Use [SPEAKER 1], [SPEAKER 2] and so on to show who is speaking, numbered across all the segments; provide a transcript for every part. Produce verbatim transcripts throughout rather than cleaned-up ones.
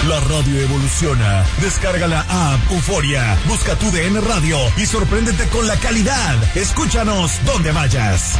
[SPEAKER 1] La radio evoluciona. Descarga la app Euforia, busca tu D N Radio y sorpréndete con la calidad. Escúchanos donde vayas.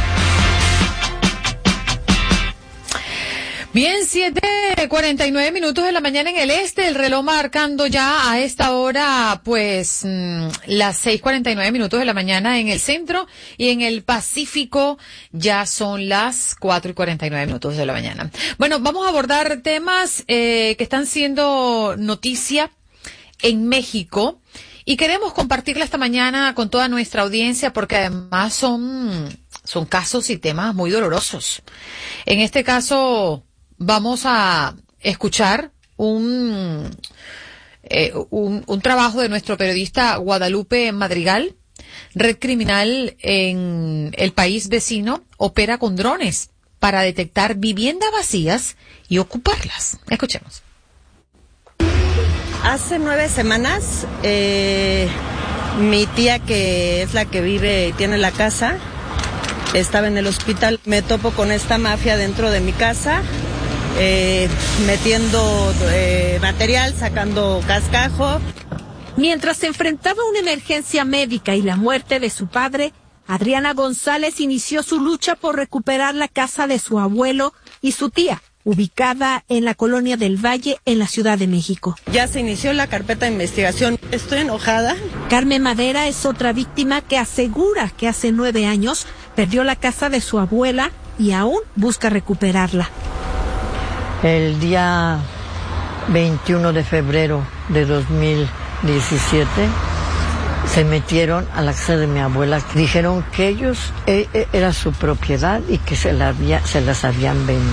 [SPEAKER 2] Bien, siete cuarenta y nueve minutos de la mañana en el este, el reloj marcando ya a esta hora, pues, mmm, las seis cuarenta y nueve minutos de la mañana en el centro, y en el Pacífico ya son las cuatro y cuarenta y nueve minutos de la mañana. Bueno, vamos a abordar temas eh, que están siendo noticia en México, y queremos compartirla esta mañana con toda nuestra audiencia, porque además son, son casos y temas muy dolorosos. En este caso, vamos a escuchar un, eh, un, un trabajo de nuestro periodista Guadalupe Madrigal. Red criminal en el país vecino opera con drones para detectar viviendas vacías y ocuparlas. Escuchemos.
[SPEAKER 3] Hace nueve semanas, eh, mi tía, que es la que vive y tiene la casa, estaba en el hospital. Me topo con esta mafia dentro de mi casa. Eh, metiendo eh, material, sacando cascajo.
[SPEAKER 4] Mientras se enfrentaba a una emergencia médica y la muerte de su padre, Adriana González inició su lucha por recuperar la casa de su abuelo y su tía, ubicada en la Colonia del Valle, en la Ciudad de México.
[SPEAKER 3] Ya se inició la carpeta de investigación. Estoy enojada.
[SPEAKER 4] Carmen Madera es otra víctima que asegura que hace nueve años perdió la casa de su abuela y aún busca recuperarla.
[SPEAKER 5] El día veintiuno de febrero de dos mil diecisiete se metieron a la casa de mi abuela. Dijeron que ellos eh, era su propiedad y que se, la había, se las habían vendido.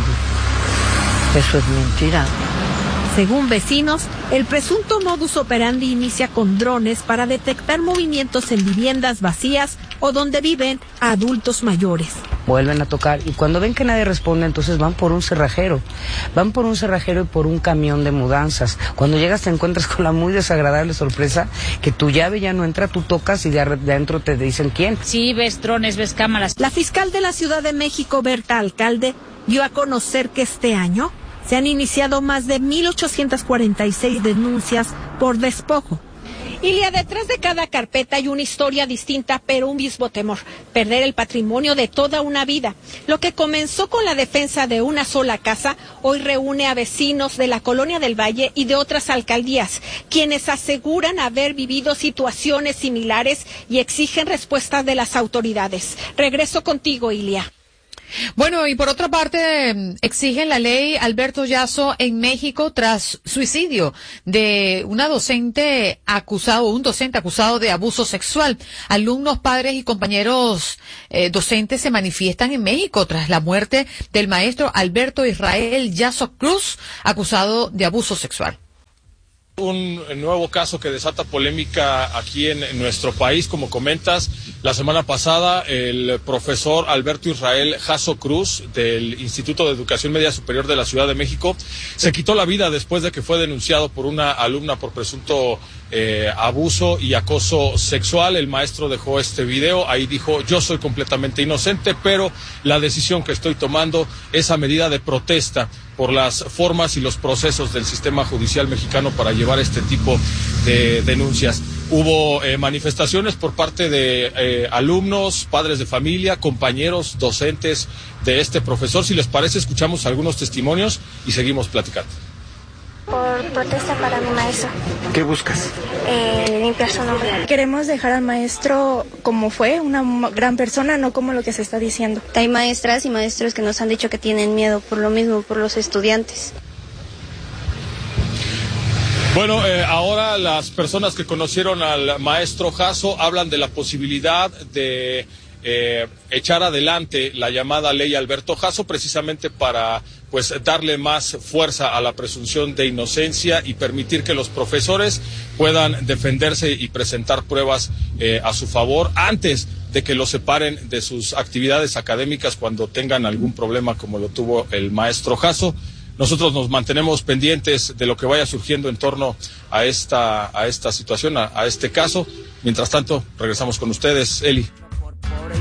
[SPEAKER 5] Eso es mentira.
[SPEAKER 4] Según vecinos, el presunto modus operandi inicia con drones para detectar movimientos en viviendas vacías o donde viven adultos mayores.
[SPEAKER 6] Vuelven a tocar y cuando ven que nadie responde, entonces van por un cerrajero. Van por un cerrajero y por un camión de mudanzas. Cuando llegas te encuentras con la muy desagradable sorpresa que tu llave ya no entra, tú tocas y de adentro te dicen quién.
[SPEAKER 7] Sí, ves drones, ves cámaras.
[SPEAKER 4] La fiscal de la Ciudad de México, Berta Alcalde, dio a conocer que este año se han iniciado más de mil ochocientas cuarenta y seis denuncias por despojo. Ilia, detrás de cada carpeta hay una historia distinta, pero un mismo temor: perder el patrimonio de toda una vida. Lo que comenzó con la defensa de una sola casa, hoy reúne a vecinos de la Colonia del Valle y de otras alcaldías, quienes aseguran haber vivido situaciones similares y exigen respuestas de las autoridades. Regreso contigo, Ilia.
[SPEAKER 2] Bueno, y por otra parte, exigen la ley Alberto Yazo en México tras suicidio de una docente acusado, un docente acusado de abuso sexual. Alumnos, padres y compañeros eh, docentes se manifiestan en México tras la muerte del maestro Alberto Israel Yazo Cruz, acusado de abuso sexual.
[SPEAKER 8] Un nuevo caso que desata polémica aquí en, en nuestro país, como comentas. La semana pasada el profesor Alberto Israel Jasso Cruz del Instituto de Educación Media Superior de la Ciudad de México se quitó la vida después de que fue denunciado por una alumna por presunto eh, abuso y acoso sexual. El maestro dejó este video, ahí dijo: yo soy completamente inocente, pero la decisión que estoy tomando es a medida de protesta por las formas y los procesos del sistema judicial mexicano para llevar este tipo de denuncias. Hubo eh, manifestaciones por parte de eh, alumnos, padres de familia, compañeros, docentes de este profesor. Si les parece, escuchamos algunos testimonios y seguimos platicando.
[SPEAKER 9] Por protesta para mi maestro.
[SPEAKER 10] ¿Qué buscas?
[SPEAKER 9] Eh, limpiar su nombre.
[SPEAKER 11] Queremos dejar al maestro como fue, una gran persona, no como lo que se está diciendo.
[SPEAKER 9] Hay maestras y maestros que nos han dicho que tienen miedo por lo mismo, por los estudiantes.
[SPEAKER 8] Bueno, eh, ahora las personas que conocieron al maestro Jasso hablan de la posibilidad de eh, echar adelante la llamada ley Alberto Jasso, precisamente para pues darle más fuerza a la presunción de inocencia y permitir que los profesores puedan defenderse y presentar pruebas eh, a su favor antes de que los separen de sus actividades académicas cuando tengan algún problema como lo tuvo el maestro Jasso. Nosotros nos mantenemos pendientes de lo que vaya surgiendo en torno a esta, a esta situación, a, a este caso. Mientras tanto, regresamos con ustedes, Eli.